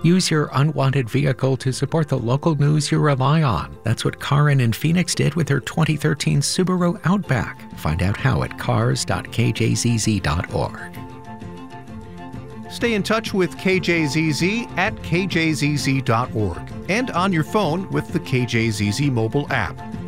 Use your unwanted vehicle to support the local news you rely on. That's what Karin in Phoenix did with her 2013 Subaru Outback. Find out how at cars.kjzz.org. Stay in touch with KJZZ at kjzz.org and on your phone with the KJZZ mobile app.